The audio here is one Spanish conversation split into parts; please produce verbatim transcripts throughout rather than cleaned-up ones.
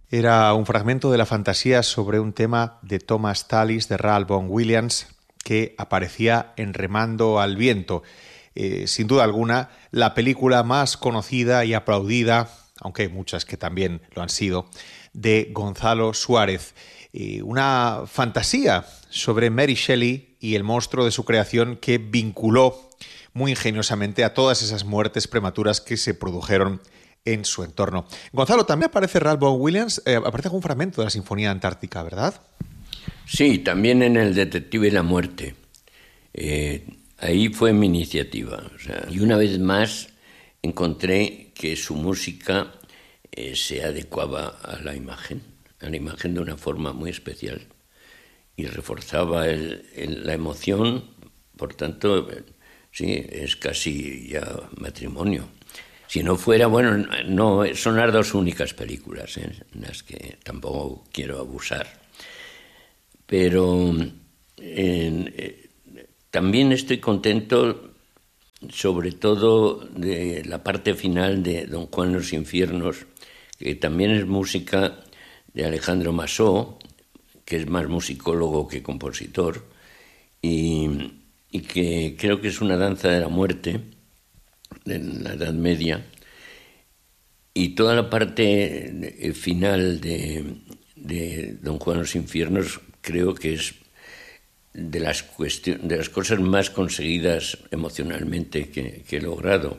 Era un fragmento de la fantasía sobre un tema de Thomas Tallis de Ralph Vaughan Williams que aparecía en Remando al viento. Eh, sin duda alguna, la película más conocida y aplaudida, aunque hay muchas que también lo han sido, de Gonzalo Suárez. Eh, una fantasía sobre Mary Shelley y el monstruo de su creación que vinculó muy ingeniosamente a todas esas muertes prematuras que se produjeron en su entorno. Gonzalo, también aparece Ralph Vaughan Williams, eh, aparece con un fragmento de la Sinfonía Antártica, ¿verdad? Sí, también en El detective y la muerte. Eh, ahí fue mi iniciativa. O sea, y una vez más encontré que su música eh, se adecuaba a la imagen, a la imagen de una forma muy especial y reforzaba el, el, la emoción. Por tanto, sí, es casi ya matrimonio. Si no fuera, bueno, no, son las dos únicas películas, ¿eh? En las que tampoco quiero abusar. Pero eh, eh, también estoy contento, sobre todo de la parte final de Don Juan en los infiernos, que también es música de Alejandro Massó, que es más musicólogo que compositor, y, y que creo que es una danza de la muerte en la Edad Media, y toda la parte final de, de Don Juan en los infiernos creo que es de las, cuestion- de las cosas más conseguidas emocionalmente que, que he logrado.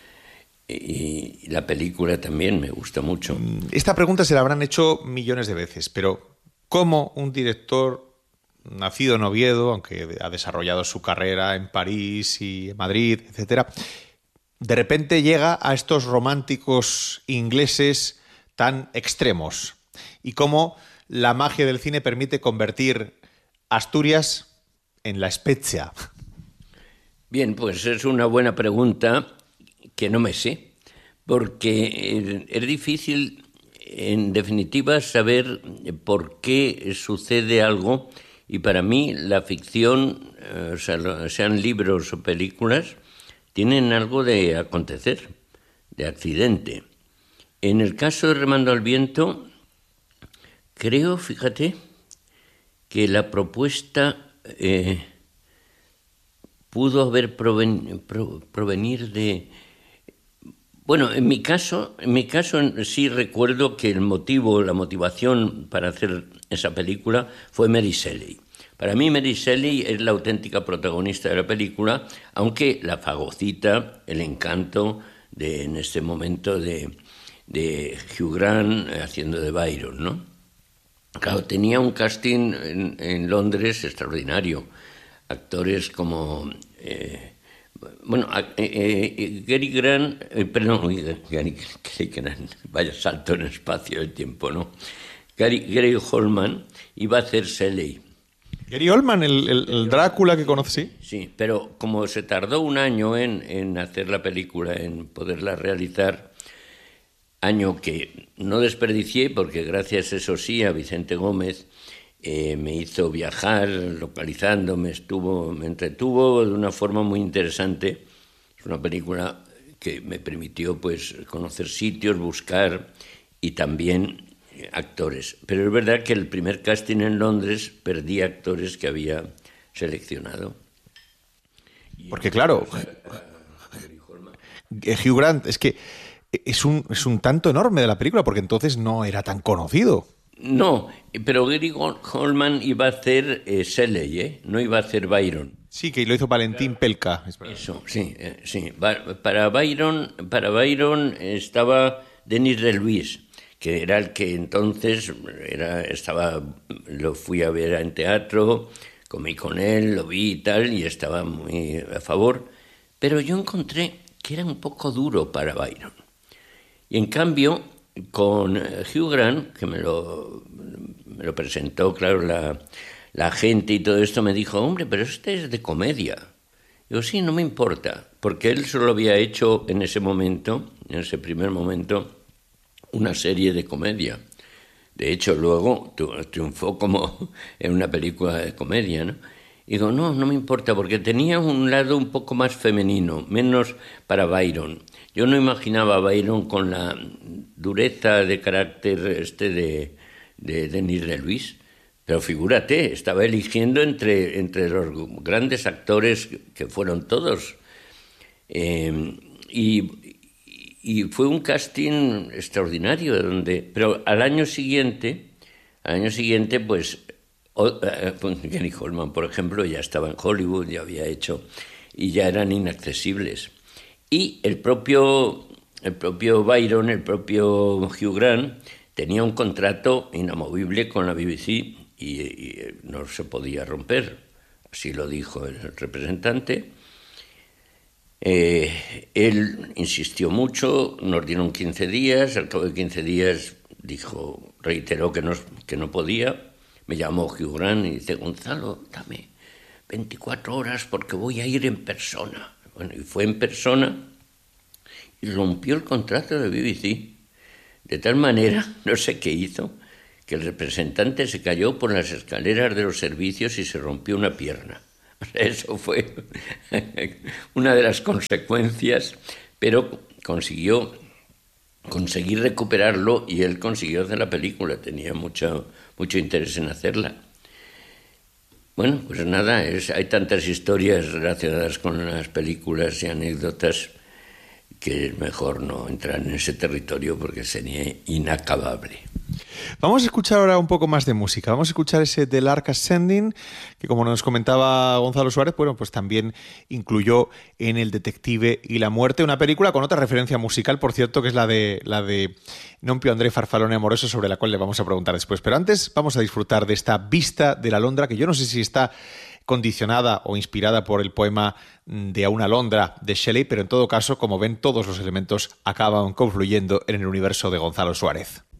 Y la película también me gusta mucho. Esta pregunta se la habrán hecho millones de veces, pero ¿cómo un director nacido en Oviedo, aunque ha desarrollado su carrera en París y en Madrid, etcétera, de repente llega a estos románticos ingleses tan extremos? Y cómo la magia del cine permite convertir Asturias en La Spezia. Bien, pues es una buena pregunta que no me sé, porque es difícil, en definitiva, saber por qué sucede algo, y para mí la ficción, o sea, sean libros o películas, tienen algo de acontecer, de accidente. En el caso de Remando al viento, creo, fíjate, que la propuesta eh, pudo haber proven, pro, provenir de... Bueno, en mi caso, en mi caso sí recuerdo que el motivo, la motivación para hacer esa película fue Mary Shelley. Para mí Mary Shelley es la auténtica protagonista de la película, aunque la fagocita, el encanto de, en este momento de, de Hugh Grant haciendo de Byron, ¿no? Claro, tenía un casting en, en Londres extraordinario. Actores como... Eh, bueno, eh, eh, Gary Grant... Eh, perdón, Gary, Gary Grant, vaya salto en espacio y tiempo, ¿no? Gary, Gary Oldman iba a hacer Shelley. Gary Oldman, el, el, el Drácula que conoce, sí. Sí, pero como se tardó un año en, en hacer la película, en poderla realizar, año que no desperdicié porque gracias, eso sí, a Vicente Gómez eh, me hizo viajar localizando, me, estuvo, me entretuvo de una forma muy interesante. Es una película que me permitió pues conocer sitios, buscar y también actores. Pero es verdad que el primer casting en Londres perdí actores que había seleccionado. Porque claro, Hugh Grant, es que es un, es un tanto enorme de la película, porque entonces no era tan conocido. No, pero Gary Oldman iba a hacer eh, Shelley, ¿eh? No iba a hacer Byron. Sí, que lo hizo Valentín Pelka. Eso, sí, eh, sí. Para Byron, para Byron estaba Denis de Luis, que era el que entonces era, estaba, lo fui a ver en teatro, comí con él, lo vi y tal, y estaba muy a favor. Pero yo encontré que era un poco duro para Byron. Y en cambio, con Hugh Grant, que me lo, me lo presentó, claro, la, la gente y todo esto, me dijo, hombre, pero este es de comedia. Digo, sí, no me importa, porque él solo había hecho en ese momento, en ese primer momento, una serie de comedia. De hecho, luego triunfó como en una película de comedia, ¿no? Y digo, no, no me importa, porque tenía un lado un poco más femenino, menos para Byron. Yo no imaginaba a Byron con la dureza de carácter este de, de Denis de Luis, pero figúrate, estaba eligiendo entre, entre los grandes actores que fueron todos. Eh, y, y fue un casting extraordinario, donde, pero al año siguiente, al año siguiente, pues, Gary Oldman, por ejemplo, ya estaba en Hollywood, ya había hecho, y ya eran inaccesibles. Y el propio, el propio Byron, el propio Hugh Grant, tenía un contrato inamovible con la B B C y, y no se podía romper. Así lo dijo el representante. Eh, él insistió mucho, nos dieron quince días, al cabo de quince días dijo, reiteró que no, que no podía. Me llamó Hugh Grant y dice, Gonzalo, dame veinticuatro horas porque voy a ir en persona. Bueno, y fue en persona y rompió el contrato de B B C. De tal manera, no sé qué hizo, que el representante se cayó por las escaleras de los servicios y se rompió una pierna. Eso fue una de las consecuencias, pero consiguió conseguir recuperarlo y él consiguió hacer la película, tenía mucho, mucho interés en hacerla. Bueno, pues nada, es, hay tantas historias relacionadas con las películas y anécdotas que es mejor no entrar en ese territorio porque sería inacabable. Vamos a escuchar ahora un poco más de música. Vamos a escuchar ese The Lark Ascending, que como nos comentaba Gonzalo Suárez, bueno, pues también incluyó en El Detective y la Muerte, una película con otra referencia musical, por cierto, que es la de la de Non più André Farfallone Amoroso, sobre la cual le vamos a preguntar después. Pero antes vamos a disfrutar de esta vista de la Londra, que yo no sé si está condicionada o inspirada por el poema de A una Londra de Shelley, pero en todo caso, como ven, todos los elementos acaban confluyendo en el universo de Gonzalo Suárez.